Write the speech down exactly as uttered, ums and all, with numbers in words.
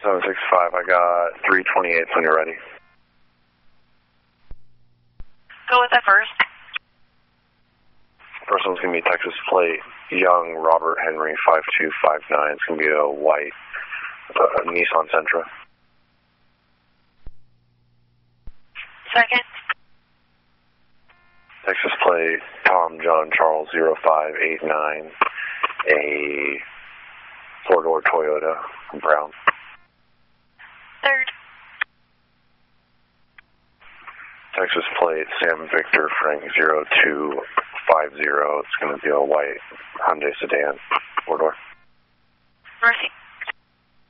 seven six five, I got three twenty-eights when you're ready. Go with that first. First one's going to be Texas plate, Young Robert Henry five two five nine. It's going to be a white uh, Nissan Sentra. Second. Texas plate, Tom John Charles zero five eight nine, a four-door Toyota Brown. Third. Texas plate, Sam Victor Frank zero two five zero. It's going to be a white Hyundai sedan, four-door. Mercy.